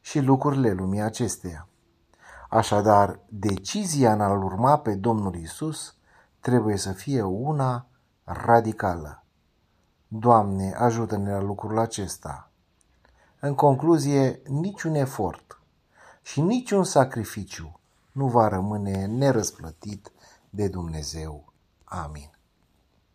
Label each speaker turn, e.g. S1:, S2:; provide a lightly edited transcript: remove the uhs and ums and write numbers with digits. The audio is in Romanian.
S1: și lucrurile lumii acesteia. Așadar, decizia în a-L urma pe Domnul Iisus trebuie să fie una radicală. Doamne, ajută-ne la lucrul acesta. În concluzie, niciun efort și niciun sacrificiu nu va rămâne nerăsplătit de Dumnezeu. Amin.